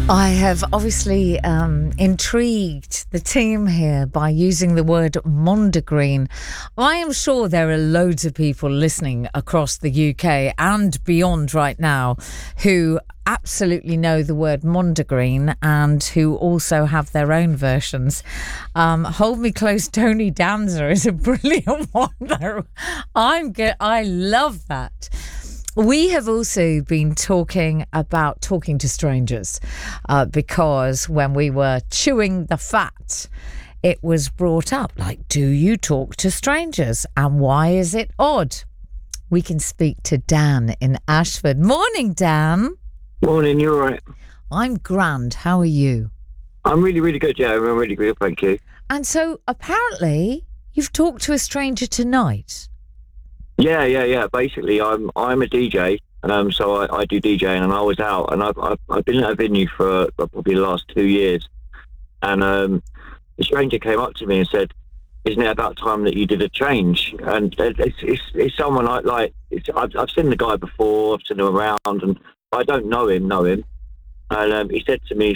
I have obviously intrigued the team here by using the word mondegreen. I am sure there are loads of people listening across the UK and beyond right now who absolutely know the word mondegreen and who also have their own versions. Hold Me Close, Tony Danza is a brilliant one, though. I love that. We have also been talking about talking to strangers because when we were chewing the fat, it was brought up, like, do you talk to strangers and why is it odd? We can speak to Dan in Ashford. Morning, Dan. Morning, you all right? I'm grand. How are you? I'm really, really good, yeah. I'm really good, thank you. And so apparently you've talked to a stranger tonight. Yeah. Basically, I'm a DJ, so I do DJing, and I was out, and I've been at a venue for probably the last 2 years, and the stranger came up to me and said, "Isn't it about time that you did a change?" And it's someone I've seen the guy before, I've seen him around, and I don't know him, and he said to me,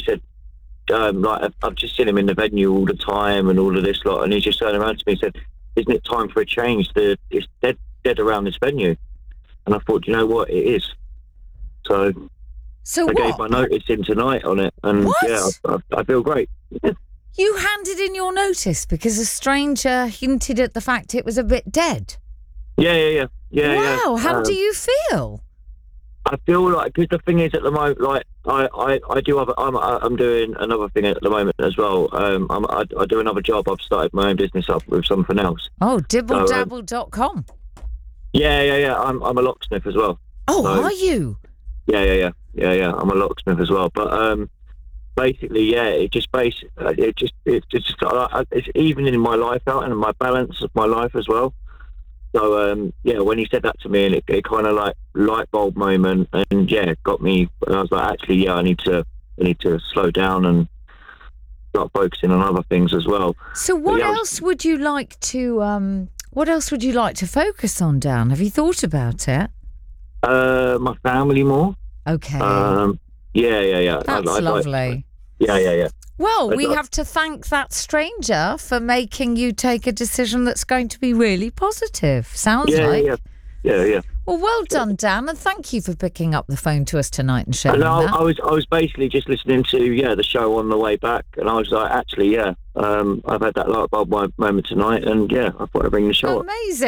I've just seen him in the venue all the time and all of this lot, and he just turned around to me and said, "Isn't it time for a change? It's dead around this venue." And I thought, you know what, it is. So I gave my notice in tonight on it, and what? Yeah, I feel great. You handed in your notice because a stranger hinted at the fact it was a bit dead. Yeah. Wow, how do you feel? I feel like, because the thing is, at the moment, like I do have, I'm doing another thing at the moment as well. I do another job. I've started my own business up with something else. Oh, dibbledabble.com. Yeah. I'm a locksmith as well. Oh, so, are you? Yeah. I'm a locksmith as well. But basically, yeah, it's evening my life out and my balance of my life as well. So when he said that to me, and it kind of like light bulb moment, and it got me. And I was like, actually, yeah, I need to slow down and start focusing on other things as well. So what else would you like to? What else would you like to focus on, Dan? Have you thought about it? My family more. Okay. Yeah. That's lovely. Yeah. Well, we have to thank that stranger for making you take a decision that's going to be really positive. Sounds like. Yeah. Well done, Dan, and thank you for picking up the phone to us tonight and sharing that. I was basically just listening to the show on the way back, and I was like, actually, I've had that light bulb moment tonight, and I thought I'd bring the show up. Amazing.